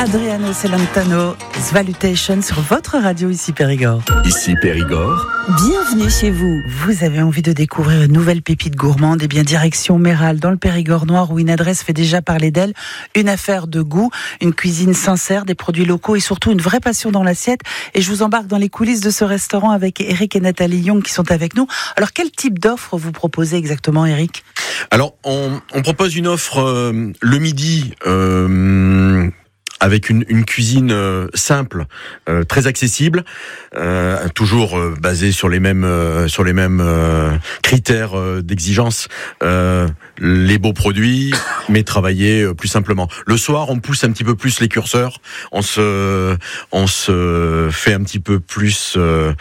Adriano Celentano, Svalutation sur votre radio ici Périgord. Ici Périgord. Bienvenue chez vous. Vous avez envie de découvrir une nouvelle pépite gourmande? Eh bien, direction Méral, dans le Périgord noir, où une adresse fait déjà parler d'elle. Une affaire de goût, une cuisine sincère, des produits locaux et surtout une vraie passion dans l'assiette. Et je vous embarque dans les coulisses de ce restaurant avec Eric et Nathalie Young qui sont avec nous. Alors, quel type d'offre vous proposez exactement, Eric? Alors, on propose une offre le midi avec une cuisine simple, très accessible, toujours basée sur les mêmes critères d'exigence, les beaux produits, mais travaillés plus simplement. Le soir, on pousse un petit peu plus les curseurs, on se fait un petit peu plus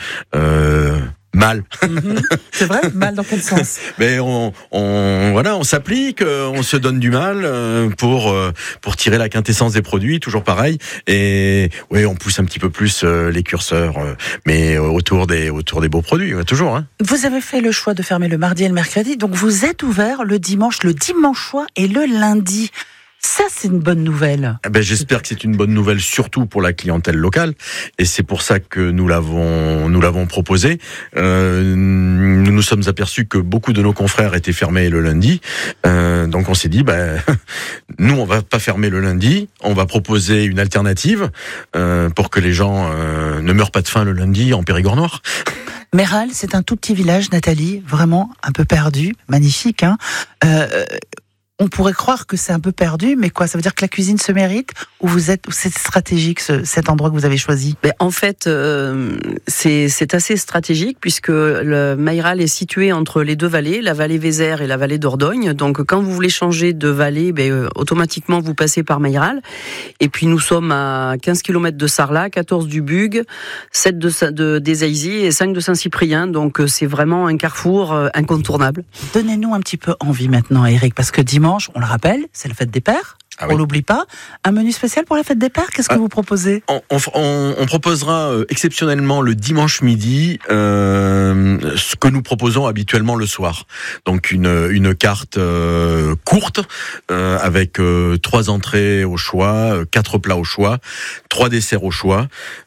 mal. C'est vrai? Mal dans quel sens? Mais on s'applique, on se donne du mal pour tirer la quintessence des produits, toujours pareil. Et oui, on pousse un petit peu plus les curseurs, mais autour des beaux produits, toujours. Hein. Vous avez fait le choix de fermer le mardi et le mercredi, donc vous êtes ouvert le dimanche soir et le lundi. Ça, c'est une bonne nouvelle. J'espère que c'est une bonne nouvelle, surtout pour la clientèle locale. Et c'est pour ça que nous l'avons proposé. Nous nous sommes aperçus que beaucoup de nos confrères étaient fermés le lundi. Donc on s'est dit, nous, on va pas fermer le lundi. On va proposer une alternative pour que les gens ne meurent pas de faim le lundi en Périgord noir. Méral, c'est un tout petit village, Nathalie, vraiment un peu perdu, magnifique, hein. On pourrait croire que c'est un peu perdu, mais quoi? Ça veut dire que la cuisine se mérite ou c'est stratégique cet endroit que vous avez choisi? En fait, c'est assez stratégique puisque le Mayral est situé entre les deux vallées, la vallée Vézère et la vallée d'Ordogne. Donc, quand vous voulez changer de vallée, automatiquement vous passez par Mayral. Et puis nous sommes à 15 km de Sarlat, 14 du Bugue, 7 des Aizy et 5 de Saint-Cyprien. Donc, c'est vraiment un carrefour incontournable. Donnez-nous un petit peu envie maintenant, Eric, parce que dimanche, on le rappelle, c'est la fête des pères. Ah oui. On l'oublie pas. Un menu spécial pour la fête des pères, qu'est-ce que vous proposez? On proposera exceptionnellement le dimanche midi ce que nous proposons habituellement le soir. Donc une carte courte avec 3 entrées au choix, 4 plats au choix, 3 desserts au choix,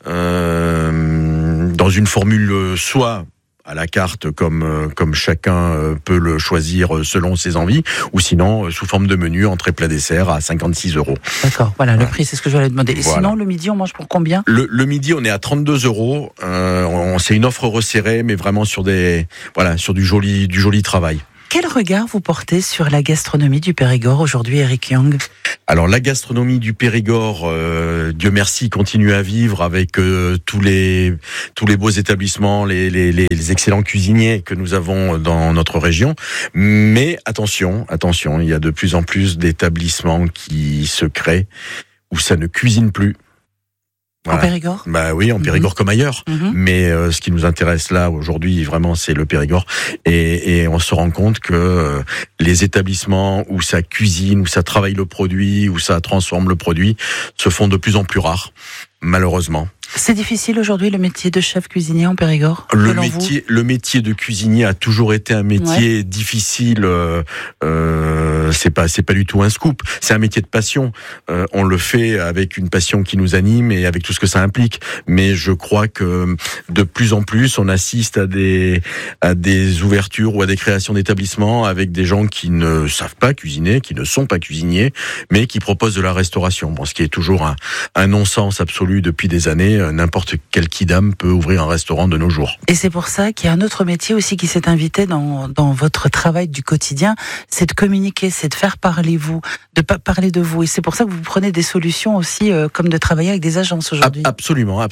dans une formule soit à la carte comme chacun peut le choisir selon ses envies, ou sinon sous forme de menu entrée plat dessert à 56 €. D'accord, voilà, le prix c'est ce que je voulais demander. Et sinon le midi on mange pour combien? Le midi on est à 32 €. C'est une offre resserrée, mais vraiment sur du joli travail. Quel regard vous portez sur la gastronomie du Périgord aujourd'hui, Eric Young? Alors la gastronomie du Périgord, Dieu merci, continue à vivre avec tous les beaux établissements, les excellents cuisiniers que nous avons dans notre région. Mais attention, il y a de plus en plus d'établissements qui se créent où ça ne cuisine plus. Voilà. En Périgord? Oui, en Périgord comme ailleurs. Mais ce qui nous intéresse là aujourd'hui, vraiment, c'est le Périgord. Et on se rend compte que les établissements où ça cuisine, où ça travaille le produit, où ça transforme le produit, se font de plus en plus rares, malheureusement. C'est difficile aujourd'hui le métier de chef cuisinier en Périgord? Le métier de cuisinier a toujours été un métier difficile. C'est pas du tout un scoop. C'est un métier de passion. On le fait avec une passion qui nous anime et avec tout ce que ça implique. Mais je crois que de plus en plus, on assiste à des ouvertures ou à des créations d'établissements avec des gens qui ne savent pas cuisiner, qui ne sont pas cuisiniers, mais qui proposent de la restauration. Bon, ce qui est toujours un non-sens absolu depuis des années. N'importe quel kidam peut ouvrir un restaurant de nos jours. Et c'est pour ça qu'il y a un autre métier aussi qui s'est invité dans votre travail du quotidien, c'est de communiquer, c'est de faire parler de vous. Et c'est pour ça que vous prenez des solutions aussi, comme de travailler avec des agences aujourd'hui. Absolument.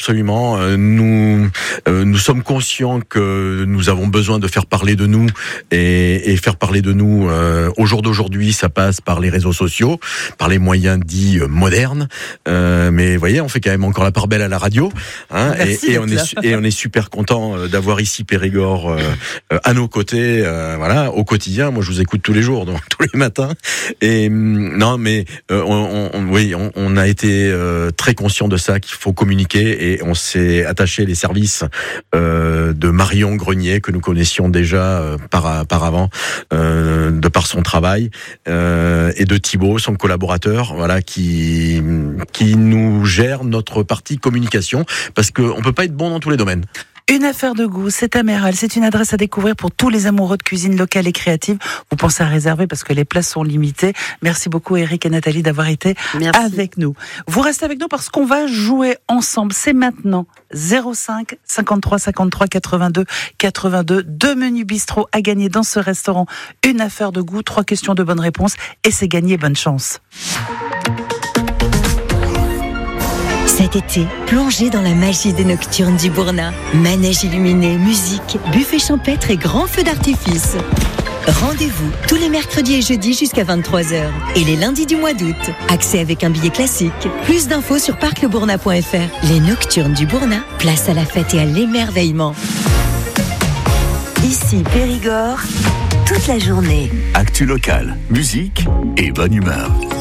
Nous sommes conscients que nous avons besoin de faire parler de nous et faire parler de nous au jour d'aujourd'hui, ça passe par les réseaux sociaux, par les moyens dits modernes. Mais vous voyez, on fait quand même encore la part belle à la radio. radio. Hein, Merci et on est super content d'avoir ici Périgord à nos côtés, voilà, au quotidien. Moi, je vous écoute tous les jours, donc tous les matins. Et non, mais on a été très conscient de ça, qu'il faut communiquer, et on s'est attaché les services de Marion Grenier, que nous connaissions déjà par avant, de par son travail, et de Thibaut, son collaborateur, voilà, qui nous gère notre partie communication, parce qu'on peut pas être bon dans tous les domaines. Une affaire de goût, c'est à Méral. C'est une adresse à découvrir pour tous les amoureux de cuisine locale et créative. Vous pensez à réserver parce que les places sont limitées. Merci beaucoup Eric et Nathalie d'avoir été avec nous. Vous restez avec nous parce qu'on va jouer ensemble. C'est maintenant 05 53 53 82 82. 2 menus bistrot à gagner dans ce restaurant. Une affaire de goût, 3 questions de bonnes réponses et c'est gagné. Bonne chance. Cet été, plongez dans la magie des nocturnes du Bourna. Manège illuminé, musique, buffet champêtre et grands feux d'artifice. Rendez-vous tous les mercredis et jeudis jusqu'à 23h et les lundis du mois d'août. Accès avec un billet classique. Plus d'infos sur parclebourna.fr. Les nocturnes du Bourna, place à la fête et à l'émerveillement. Ici Périgord, toute la journée. Actu locale, musique et bonne humeur.